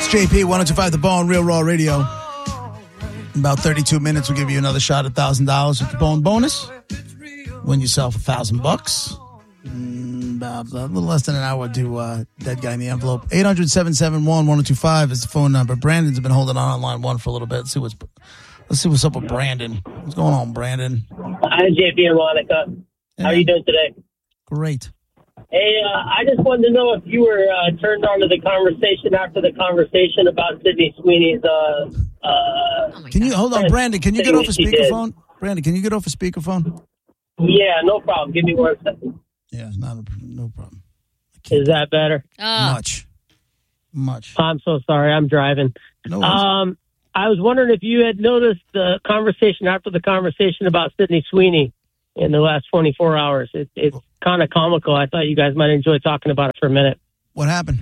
JP, 102.5 The Bone, Real Raw Radio. In about 32 minutes, we'll give you another shot at $1,000 with the Bone bonus. Win yourself $1,000. About a little less than an hour to do Dead Guy in the Envelope. 800-771-1025 is the phone number. Brandon's been holding on line one for a little bit. Let's see what's up with Brandon. What's going on, Brandon? Hi, JP and Monica. How are you doing today? Great. Hey, I just wanted to know if you were turned on to the conversation after the conversation about Sydney Sweeney's. Can you hold on, Brandon? Can you get off a speakerphone? Brandon, can you get off a speakerphone? Yeah, no problem. Give me 1 second. Yeah, no problem. Is that better? Much. I'm so sorry. I'm driving. No worries. I was wondering if you had noticed the conversation after the conversation about Sydney Sweeney in the last 24 hours. It's kind of comical. I thought you guys might enjoy talking about it for a minute. What happened?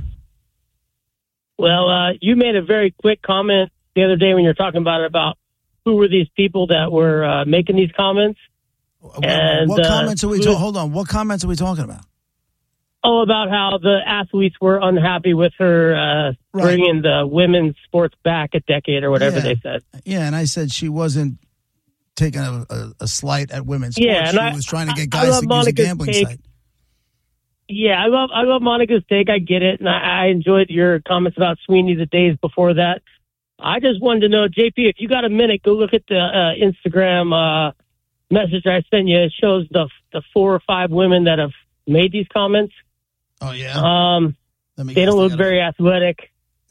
Well, you made a very quick comment the other day when you were talking about who were these people that were making these comments. And, what comments are we talking? Hold on. What comments are we talking about? Oh, about how the athletes were unhappy with her bringing the women's sports back a decade or whatever they said. Yeah, and I said she wasn't taking a slight at women's sports. Yeah, she was trying to get guys to use a gambling site. Yeah, I love Monica's take. I get it, and I enjoyed your comments about Sweeney the days before that. I just wanted to know, JP, if you got a minute, go look at the Instagram message I sent you. It shows the 4 or 5 women that have made these comments. Oh, yeah? They don't look very athletic.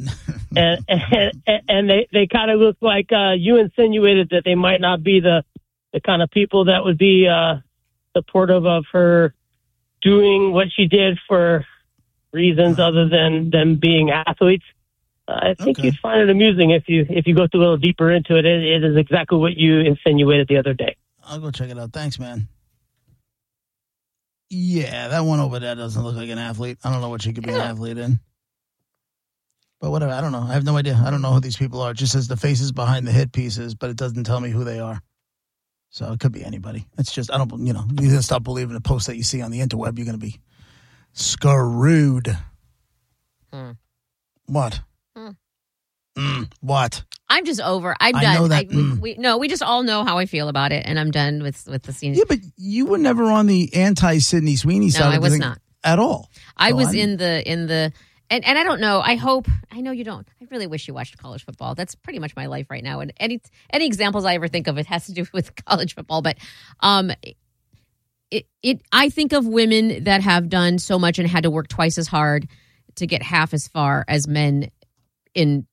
and they kind of look like you insinuated that they might not be the kind of people that would be supportive of her doing what she did for reasons other than them being athletes. I think you'd find it amusing if you go a little deeper into it. It is exactly what you insinuated the other day. I'll go check it out. Thanks, man. Yeah, that one over there doesn't look like an athlete. I don't know what she could be an athlete in. But whatever, I don't know. I have no idea. I don't know who these people are. It just says the faces behind the hit pieces, but it doesn't tell me who they are. So it could be anybody. It's just, you gotta stop believing the posts that you see on the interweb. You're going to be screwed. What? What? I'm just over. I'm done. I know that. We just all know how I feel about it, and I'm done with the scene. Yeah, but you were never on the anti-Sydney Sweeney side. No, I was not at all. I was in the, and I don't know. I know you don't. I really wish you watched college football. That's pretty much my life right now. And any examples I ever think of, it has to do with college football. But I think of women that have done so much and had to work twice as hard to get half as far as men in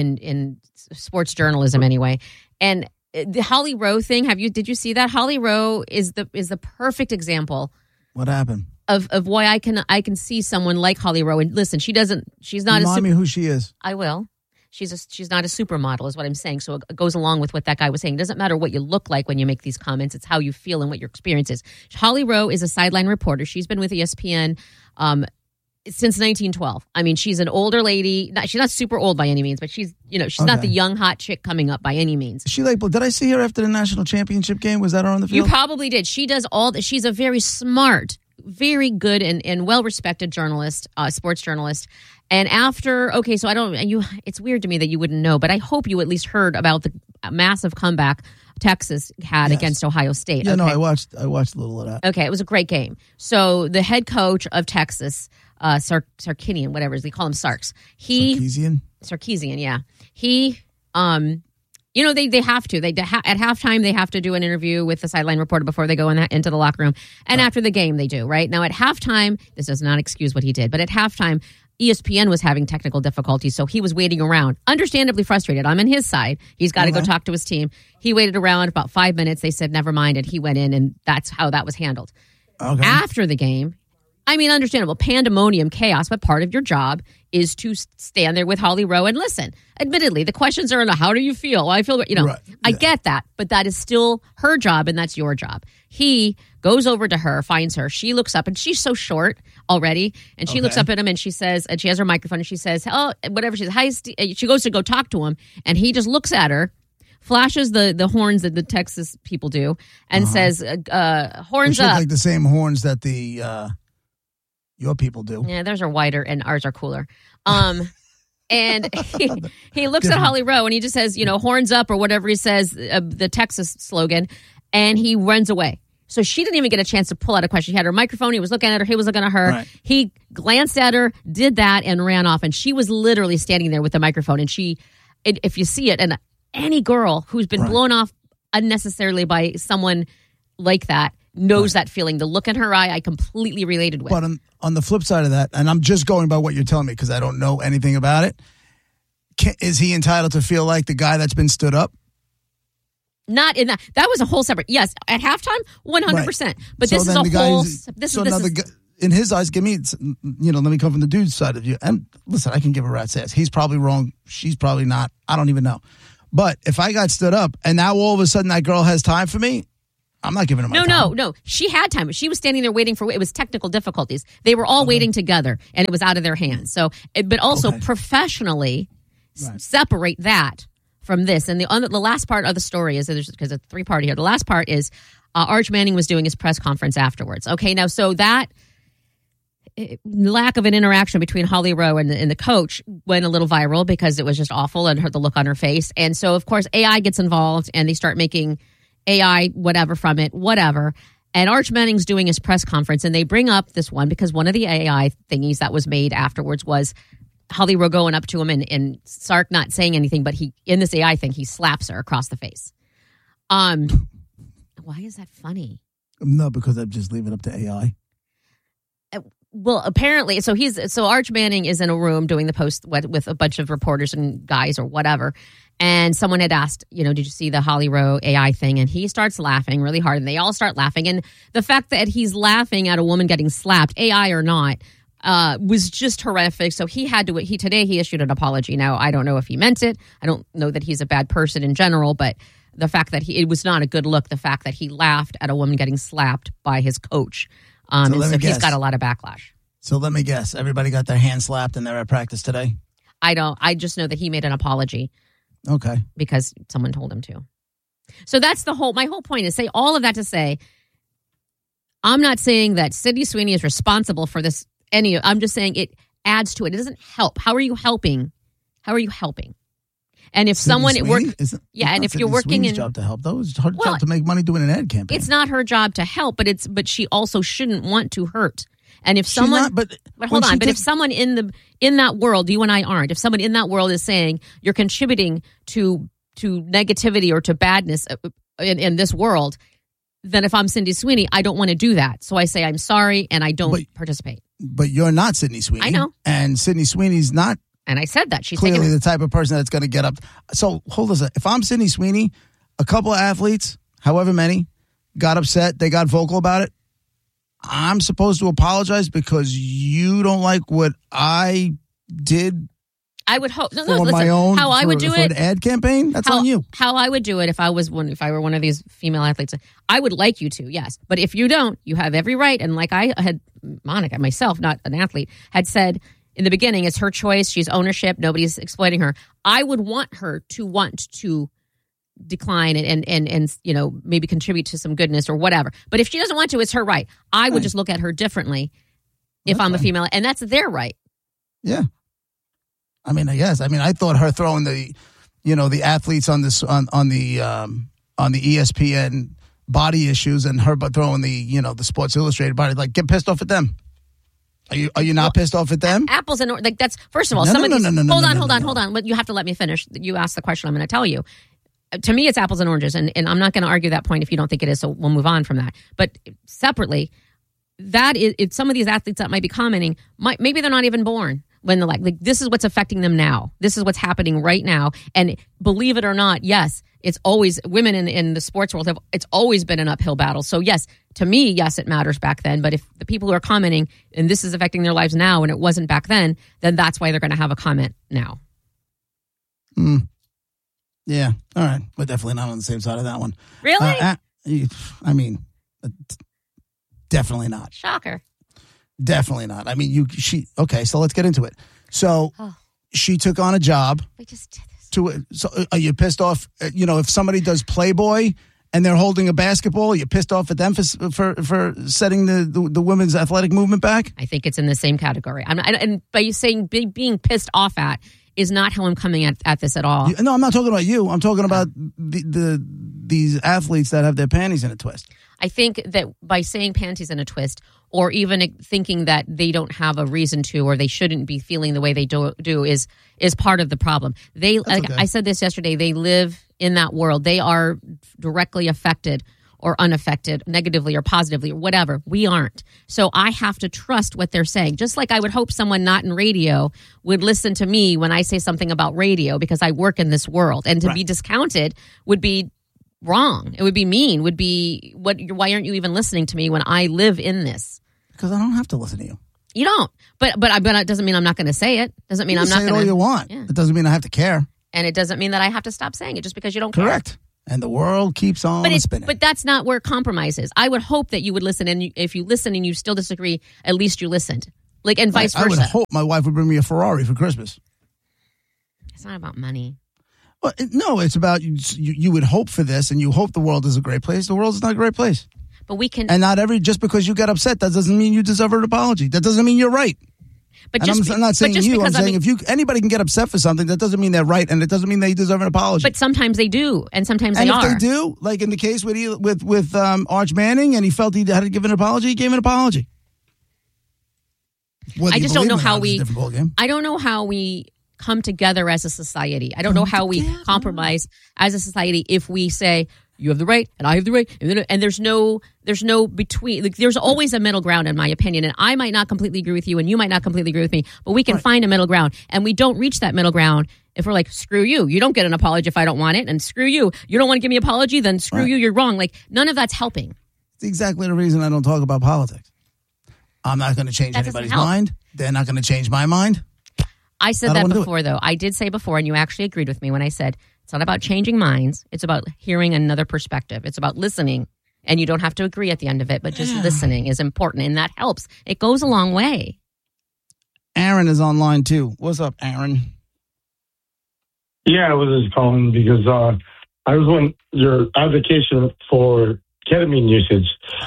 sports journalism anyway. And the Holly Rowe thing, did you see that? Holly Rowe is the perfect example. What happened? Of why I can see someone like Holly Rowe. And listen, she's not Remind me who she is. I will. She's not a supermodel is what I'm saying. So it goes along with what that guy was saying. It doesn't matter what you look like when you make these comments. It's how you feel and what your experience is. Holly Rowe is a sideline reporter. She's been with ESPN since 1912. I mean, she's an older lady. She's not super old by any means, but she's not the young hot chick coming up by any means. Is she did I see her after the national championship game? Was that her on the field? You probably did. She does all that. She's a very smart, very good and well-respected journalist, sports journalist. And after, it's weird to me that you wouldn't know, but I hope you at least heard about the massive comeback Texas had against Ohio State. Yeah, no, I watched a little of that. Okay, it was a great game. So the head coach of Texas, Sarkisian, whatever they call him, Sarks. Sarkisian, yeah. He, they have to. At halftime, they have to do an interview with the sideline reporter before they go into the locker room. And after the game, they do, right? Now, at halftime, this does not excuse what he did, but at halftime, ESPN was having technical difficulties, so he was waiting around. Understandably frustrated. I'm on his side. He's got to go talk to his team. He waited around about 5 minutes. They said, never mind, and he went in, and that's how that was handled. Okay. After the game, understandable, pandemonium, chaos, but part of your job is to stand there with Holly Rowe and listen. Admittedly, the questions are, how do you feel? I feel, I get that, but that is still her job, and that's your job. He goes over to her, finds her. She looks up, and she's so short already, and she looks up at him, and she says, and she has her microphone, and she says, oh, whatever, she says, hi, she goes to go talk to him, and he just looks at her, flashes the horns that the Texas people do, and says, horns up. Like the same horns that the your people do. Yeah, theirs are wider, and ours are cooler. And he looks at Holly Rowe and he just says, horns up or whatever he says, the Texas slogan, and he runs away. So she didn't even get a chance to pull out a question. She had her microphone. He was looking at her. He was looking at her. Right. He glanced at her, did that, and ran off. And she was literally standing there with the microphone. And if you see it, and any girl who's been blown off unnecessarily by someone like that knows that feeling. The look in her eye, I completely related with. But on the flip side of that, and I'm just going by what you're telling me because I don't know anything about it, is he entitled to feel like the guy that's been stood up? Not in that. That was a whole separate. Yes, at halftime, 100%. Right. But so this is a whole. In his eyes, let me come from the dude's side of you. And listen, I can give a rat's ass. He's probably wrong. She's probably not. I don't even know. But if I got stood up and now all of a sudden that girl has time for me, I'm not giving her my time. No. She had time. She was standing there waiting for it. Was technical difficulties. They were all waiting together, and it was out of their hands. So, but also professionally separate that from this. And the last part of the story is, because it's a three-part here, the last part is Arch Manning was doing his press conference afterwards. Okay, now, so that lack of an interaction between Holly Rowe and the coach went a little viral because it was just awful and the look on her face. And so, of course, AI gets involved, and they start making AI whatever from it, whatever. And Arch Manning's doing his press conference, and they bring up this one because one of the AI thingies that was made afterwards was Holly Rowe going up to him and Sark not saying anything, but in this AI thing, he slaps her across the face. Why is that funny? No, because I'm just leaving it up to AI. Well, apparently, so Arch Manning is in a room doing the post with a bunch of reporters and guys or whatever, and someone had asked, did you see the Holly Rowe AI thing? And he starts laughing really hard, and they all start laughing. And the fact that he's laughing at a woman getting slapped, AI or not, was just horrific. So today he issued an apology. Now, I don't know if he meant it. I don't know that he's a bad person in general, but the fact that it was not a good look, the fact that he laughed at a woman getting slapped by his coach. So he's got a lot of backlash. So let me guess. Everybody got their hand slapped and they're at practice today? I just know that he made an apology. Okay. Because someone told him to. So that's my whole point is all of that to say, I'm not saying that Sydney Sweeney is responsible for this. I'm just saying it adds to it. It doesn't help. How are you helping? And if someone at work, and if you're working in, job to help though, it's her job to make money doing an ad campaign. It's not her job to help, but she also shouldn't want to hurt. And if someone, but hold on, if someone in that world, you and I aren't, if someone in that world is saying you're contributing to negativity or to badness in this world, then if I'm Cindy Sweeney, I don't want to do that. So I say I'm sorry and I don't participate. But you're not Sydney Sweeney. I know, and Sydney Sweeney's not. And I said that. She's clearly the type of person that's going to get up. So hold on a second. If I'm Sydney Sweeney, a couple of athletes, however many, got upset, they got vocal about it, I'm supposed to apologize because you don't like what I did. I would hope. No, listen, my own, how I would do it, an ad campaign. That's on you. How I would do it if I were one of these female athletes, I would like you to, yes. But if you don't, you have every right. And like I had, Monica myself, not an athlete, had said in the beginning, it's her choice. She's ownership. Nobody's exploiting her. I would want her to want to decline and maybe contribute to some goodness or whatever. But if she doesn't want to, it's her right. I would just look at her differently if I'm a female, and that's their right. Yeah. I mean, I thought her throwing the athletes on this on the ESPN body issues and her but throwing the Sports Illustrated body, like, get pissed off at them. Are you not pissed off at them? Apples and oranges. Like, that's, first of all, hold on. But you have to let me finish. You asked the question. I'm going to tell you. To me, it's apples and oranges, and I'm not going to argue that point if you don't think it is. So we'll move on from that. But separately, that is some of these athletes that might be commenting. Maybe they're not even born when they're like this is what's affecting them now. This is what's happening right now. And believe it or not, yes, it's always women in the sports world it's always been an uphill battle. So yes, to me, yes, it matters back then. But if the people who are commenting and this is affecting their lives now and it wasn't back then that's why they're going to have a comment now. Yeah. All right. We're definitely not on the same side of that one. Really? Definitely not. Shocker. Definitely not. I mean, okay, so let's get into it. So she took on a job. We just did this. So are you pissed off? If somebody does Playboy and they're holding a basketball, are you pissed off at them for setting the women's athletic movement back? I think it's in the same category. And by you saying being pissed off at is not how I'm coming at this at all. No, I'm not talking about you. I'm talking about these athletes that have their panties in a twist. I think that by saying panties in a twist, or even thinking that they don't have a reason to, or they shouldn't be feeling the way they do is part of the problem. I said this yesterday. They live in that world. They are directly affected or unaffected, negatively or positively or whatever. We aren't. So I have to trust what they're saying. Just like I would hope someone not in radio would listen to me when I say something about radio because I work in this world. And to be discounted would be wrong. It would be mean. Would be why aren't you even listening to me when I live in this? Because I don't have to listen to you. You don't. But it doesn't mean I'm not going to say it. Doesn't mean I'm not going to say it all you want. Yeah. It doesn't mean I have to care. And it doesn't mean that I have to stop saying it just because you don't care. Correct. And the world keeps on spinning. But that's not where compromise is. I would hope that you would listen, and if you listen and you still disagree, at least you listened. And vice versa. I would hope my wife would bring me a Ferrari for Christmas. It's not about money. Well, no, it's about you would hope for this, and you hope the world is a great place. The world is not a great place. But we can... And just because you get upset, that doesn't mean you deserve an apology. That doesn't mean you're right. But I'm not saying you. I'm saying anybody can get upset for something, that doesn't mean they're right, and it doesn't mean they deserve an apology. But sometimes they do, and sometimes they are. And if they do, like in the case with Arch Manning, and he felt he had to give an apology, he gave an apology. I just don't know how we... I don't know how we come together as a society. I don't know how we compromise as a society if we say... You have the right, and I have the right, and there's no between. Like, there's always a middle ground, in my opinion. And I might not completely agree with you, and you might not completely agree with me, but we can find a middle ground. And we don't reach that middle ground if we're like, screw you. You don't get an apology if I don't want it, and screw you. You don't want to give me an apology, then screw you. You're wrong. Like, none of that's helping. It's exactly the reason I don't talk about politics. I'm not going to change anybody's mind. They're not going to change my mind. I said that before, though. I did say before, and you actually agreed with me when I said. It's not about changing minds. It's about hearing another perspective. It's about listening. And you don't have to agree at the end of it, but just listening is important. And that helps. It goes a long way. Aaron is online, too. What's up, Aaron? Yeah, I was just calling because I was on your advocation for ketamine usage.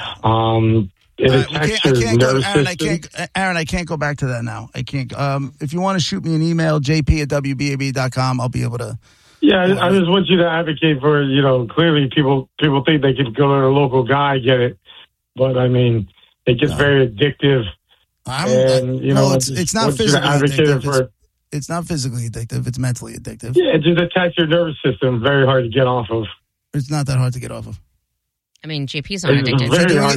Aaron, I can't go back to that now. I can't. If you want to shoot me an email, jp@wbab.com, I'll be able to... Yeah, I just want you to advocate for, clearly people think they can go to their local guy, get it. But, I mean, it gets very addictive. It's not physically addictive. It's not physically addictive. It's mentally addictive. Yeah, it just attacks your nervous system. Very hard to get off of. It's not that hard to get off of. I mean, JP's not addicted.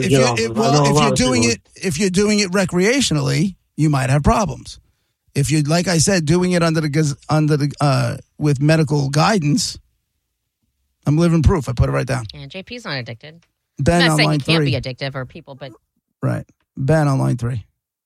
If you're doing it recreationally, you might have problems. If you, like I said, doing it with medical guidance, I'm living proof. I put it right down. Yeah, JP's not addicted. Ben I'm not on saying line you can't 3. be addictive or people, but right. Ben on line 3.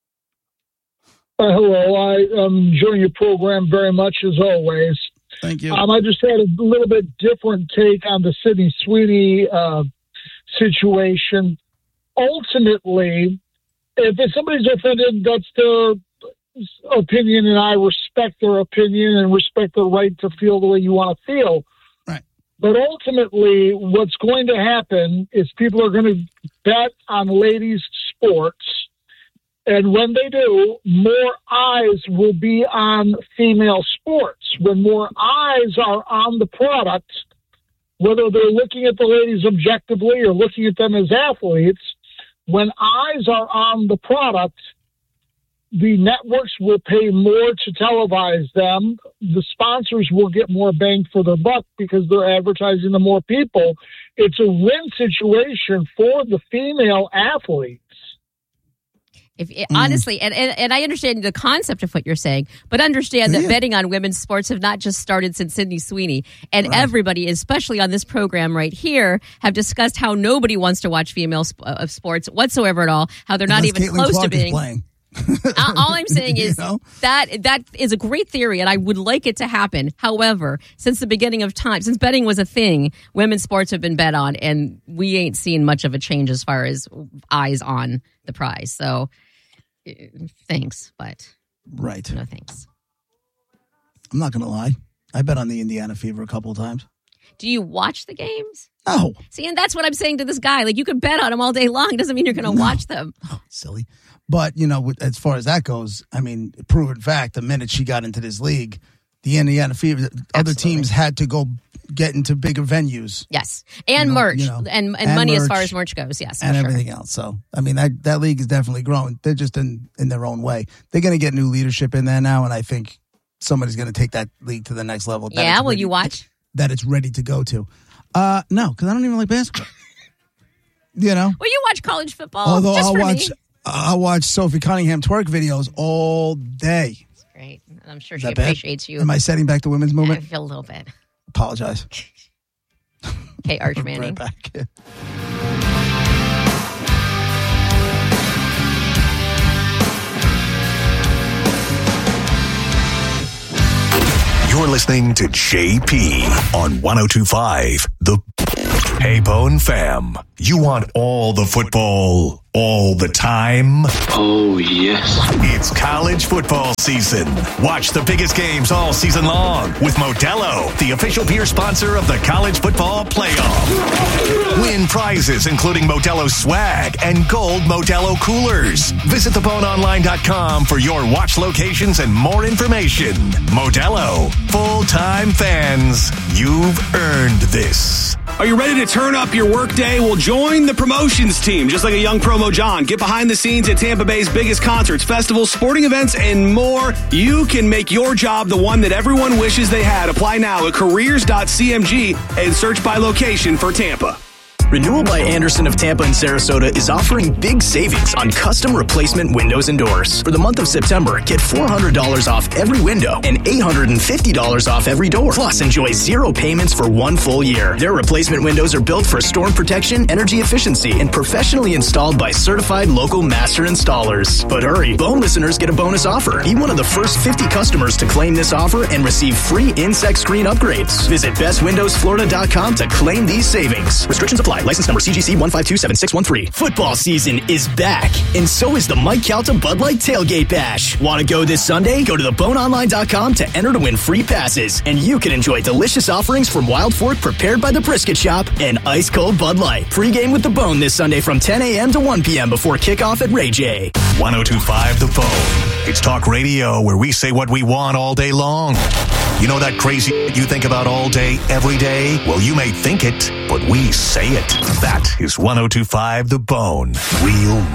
Hello, I am enjoying your program very much as always. Thank you. I just had a little bit different take on the Sydney Sweeney situation. Ultimately, if somebody's offended, that's their opinion, and I respect their opinion and respect their right to feel the way you want to feel. Right. But ultimately, what's going to happen is people are going to bet on ladies' sports, and when they do, more eyes will be on female sports. When more eyes are on the product, whether they're looking at the ladies objectively or looking at them as athletes, when eyes are on the product, the networks will pay more to televise them. The sponsors will get more bang for their buck because they're advertising to more people. It's a win situation for the female athletes. Honestly, and I understand the concept of what you're saying, but understand that betting on women's sports have not just started since Sydney Sweeney. And everybody, especially on this program right here, have discussed how nobody wants to watch female sports whatsoever at all, how they're not even close to being... All I'm saying is that is a great theory, and I would like it to happen. However, since the beginning of time, since betting was a thing, women's sports have been bet on, and we ain't seen much of a change as far as eyes on the prize. So, thanks, but no thanks. I'm not going to lie. I bet on the Indiana Fever a couple of times. Do you watch the games? No. See, and that's what I'm saying to this guy. Like, you can bet on them all day long. It doesn't mean you're going to watch them. Oh, silly. But, as far as that goes, I mean, proven fact, the minute she got into this league, the Indiana Fever, other teams had to go get into bigger venues. Yes. And merch. And money merch, as far as merch goes. Yes. And everything else. So, I mean, that league is definitely growing. They're just in their own way. They're going to get new leadership in there now, and I think somebody's going to take that league to the next level. Yeah, will you watch? That it's ready to go to. No, because I don't even like basketball. Will you watch college football? Although I'll watch Sophie Cunningham twerk videos all day. That's great. I'm sure she appreciates you. Am I setting back the women's movement? I feel a little bit. Apologize. Okay, Arch Manning. Right back. You're listening to JP on 102.5 The Hey Bone Fam. You want all the football all the time? Oh, yes. It's college football season. Watch the biggest games all season long with Modelo, the official beer sponsor of the College Football Playoff. Win prizes including Modelo swag and gold Modelo coolers. Visit theboneonline.com for your watch locations and more information. Modelo, full-time fans, you've earned this. Are you ready to turn up your workday? Well, join the promotions team. Just like a young promo John, get behind the scenes at Tampa Bay's biggest concerts, festivals, sporting events, and more. You can make your job the one that everyone wishes they had. Apply now at careers.cmg and search by location for Tampa. Renewal by Anderson of Tampa and Sarasota is offering big savings on custom replacement windows and doors. For the month of September, get $400 off every window and $850 off every door. Plus, enjoy 0 payments for 1 full year. Their replacement windows are built for storm protection, energy efficiency, and professionally installed by certified local master installers. But hurry, Bone listeners get a bonus offer. Be one of the first 50 customers to claim this offer and receive free insect screen upgrades. Visit bestwindowsflorida.com to claim these savings. Restrictions apply. License number CGC 1527613. Football season is back, and so is the Mike Calta Bud Light Tailgate Bash. Want to go this Sunday? Go to theboneonline.com to enter to win free passes, and you can enjoy delicious offerings from Wild Fork prepared by the Brisket Shop and ice cold Bud Light. Pre-game with the Bone this Sunday from 10 a.m. to 1 p.m. before kickoff at Ray J. 102.5 The Bone. It's talk radio where we say what we want all day long. You know that crazy you think about all day, every day? Well, you may think it, but we say it. That is 102.5 The Bone. Real